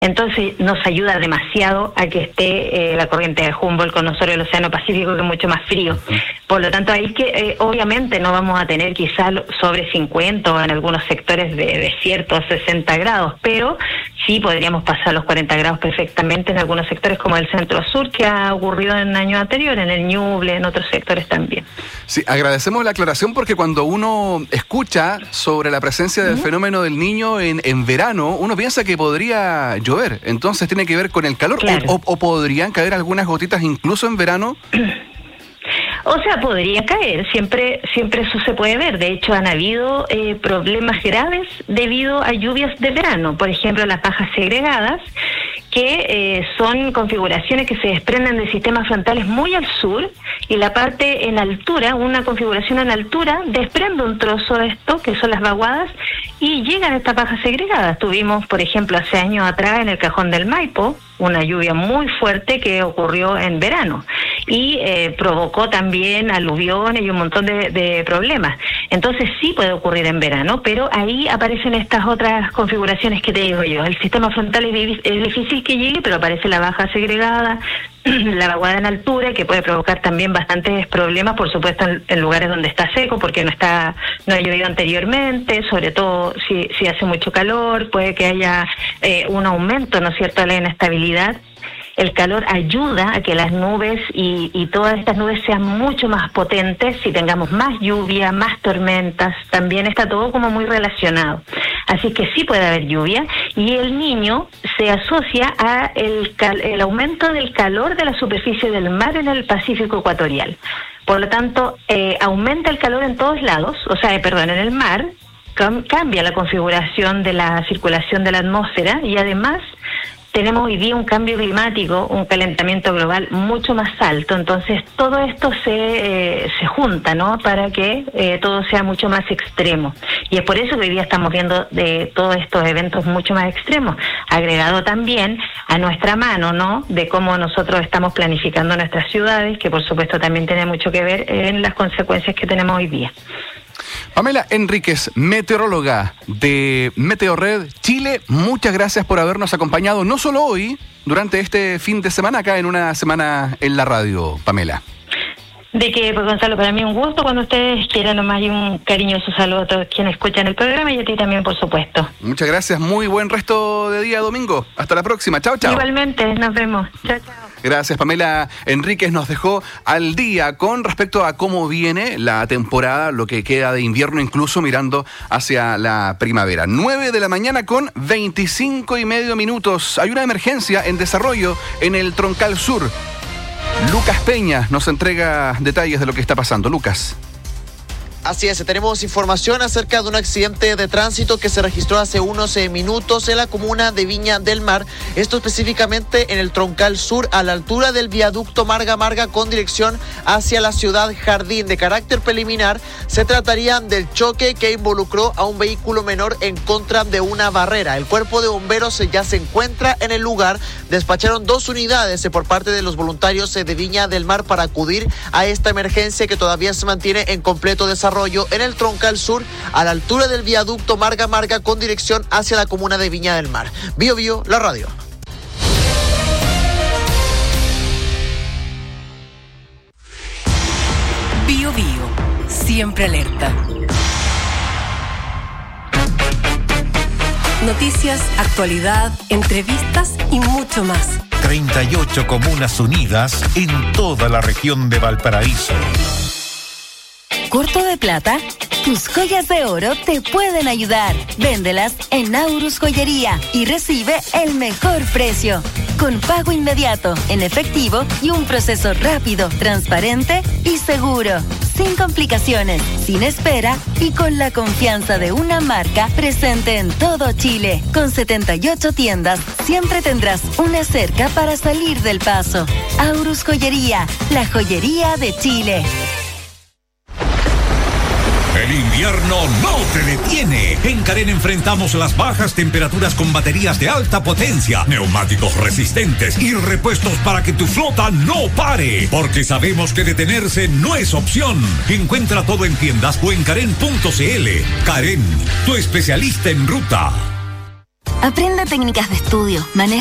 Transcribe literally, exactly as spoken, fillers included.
Entonces nos ayuda demasiado a que esté eh, la corriente de Humboldt con nosotros el Océano Pacífico, que es mucho más frío. Por lo tanto, ahí que eh, obviamente no vamos a tener quizás sobre cincuenta o en algunos sectores de desierto sesenta grados, pero sí podríamos pasar los cuarenta grados perfectamente en algunos sectores como el centro-sur, que ha ocurrido en años anteriores, en el Ñuble, en otros sectores también. Sí, agradecemos la aclaración porque cuando uno escucha sobre la presencia del uh-huh. fenómeno del Niño en, en verano, uno piensa que podría llover, entonces tiene que ver con el calor, claro. o, o, o podrían caer algunas gotitas incluso en verano. O sea, podría caer, siempre siempre eso se puede ver. De hecho, han habido eh, problemas graves debido a lluvias de verano. Por ejemplo, las bajas segregadas, que eh, son configuraciones que se desprenden de sistemas frontales muy al sur, y la parte en altura, una configuración en altura, desprende un trozo de esto, que son las vaguadas, y llegan estas bajas segregadas. Tuvimos, por ejemplo, hace años atrás en el Cajón del Maipo, una lluvia muy fuerte que ocurrió en verano y eh, provocó también aluviones y un montón de, de problemas. Entonces sí puede ocurrir en verano, pero ahí aparecen estas otras configuraciones que te digo yo. El sistema frontal es, es difícil que llegue, pero aparece la baja segregada, la vaguada en altura, que puede provocar también bastantes problemas, por supuesto en, en lugares donde está seco, porque no está no ha llovido anteriormente, sobre todo si, si hace mucho calor, puede que haya eh, un aumento, ¿no es cierto?, de la inestabilidad. El calor ayuda a que las nubes y, y todas estas nubes sean mucho más potentes, si tengamos más lluvia, más tormentas, también está todo como muy relacionado. Así que sí puede haber lluvia, y el Niño se asocia a el, cal, el aumento del calor de la superficie del mar en el Pacífico ecuatorial. Por lo tanto, eh, aumenta el calor en todos lados, o sea, eh, perdón, en el mar, cam, cambia la configuración de la circulación de la atmósfera, y además tenemos hoy día un cambio climático, un calentamiento global mucho más alto. Entonces todo esto se eh, se junta, ¿no?, para que eh, todo sea mucho más extremo. Y es por eso que hoy día estamos viendo de todos estos eventos mucho más extremos, agregado también a nuestra mano, ¿no?, de cómo nosotros estamos planificando nuestras ciudades, que por supuesto también tiene mucho que ver en las consecuencias que tenemos hoy día. Pamela Enríquez, meteoróloga de Meteorred Chile, muchas gracias por habernos acompañado, no solo hoy, durante este fin de semana, acá en Una Semana en la Radio, Pamela. De que, pues Gonzalo, para mí un gusto cuando ustedes quieran, nomás, y un cariñoso saludo a todos quienes escuchan el programa, y a ti también, por supuesto. Muchas gracias, muy buen resto de día domingo. Hasta la próxima, chao, chao. Igualmente, nos vemos. Chao, chao. Gracias, Pamela Enríquez nos dejó al día con respecto a cómo viene la temporada, lo que queda de invierno, incluso mirando hacia la primavera. nueve de la mañana con veinticinco y medio minutos. Hay una emergencia en desarrollo en el Troncal Sur. Lucas Peña nos entrega detalles de lo que está pasando. Lucas. Así es, tenemos información acerca de un accidente de tránsito que se registró hace unos eh, minutos en la comuna de Viña del Mar, esto específicamente en el Troncal Sur, a la altura del viaducto Marga Marga con dirección hacia la ciudad Jardín. De carácter preliminar, se trataría del choque que involucró a un vehículo menor en contra de una barrera. El cuerpo de bomberos ya se encuentra en el lugar, despacharon dos unidades por parte de los voluntarios de Viña del Mar para acudir a esta emergencia que todavía se mantiene en completo desarrollo en el Troncal Sur, a la altura del viaducto Marga Marga con dirección hacia la comuna de Viña del Mar. Bio Bio, la radio. Bio Bio, siempre alerta. Noticias, actualidad, entrevistas y mucho más. treinta y ocho comunas unidas en toda la región de Valparaíso. ¿Corto de plata? Tus joyas de oro te pueden ayudar. Véndelas en Aurus Joyería y recibe el mejor precio. Con pago inmediato, en efectivo y un proceso rápido, transparente y seguro. Sin complicaciones, sin espera y con la confianza de una marca presente en todo Chile. Con setenta y ocho tiendas, siempre tendrás una cerca para salir del paso. Aurus Joyería, la joyería de Chile. El invierno no te detiene. En Karen enfrentamos las bajas temperaturas con baterías de alta potencia, neumáticos resistentes y repuestos para que tu flota no pare. Porque sabemos que detenerse no es opción. Encuentra todo en tiendas o en karen punto c l. Karen, tu especialista en ruta. Aprende técnicas de estudio, manejo